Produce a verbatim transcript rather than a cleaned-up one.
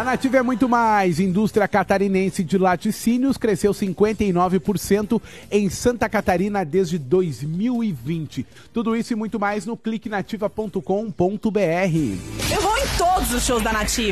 A Nativa é muito mais. Indústria catarinense de laticínios cresceu cinquenta e nove por cento em Santa Catarina desde dois mil e vinte. Tudo isso e muito mais no clique nativa ponto com ponto br. Eu vou em todos os shows da Nativa.